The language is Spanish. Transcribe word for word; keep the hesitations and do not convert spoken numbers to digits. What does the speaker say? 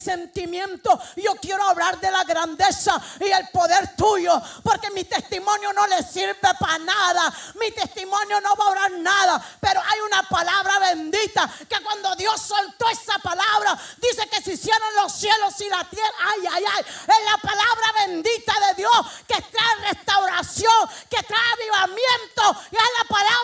sentimiento. Yo quiero hablar de la grandeza y el poder tuyo, porque mi testimonio no le sirve para nada, mi testimonio no va a orar nada, pero hay una palabra bendita que cuando Dios soltó esa palabra, dice que se hicieron los cielos y la tierra. Ay, ay, ay, es la palabra bendita de Dios que trae restauración, que trae avivamiento, y es la palabra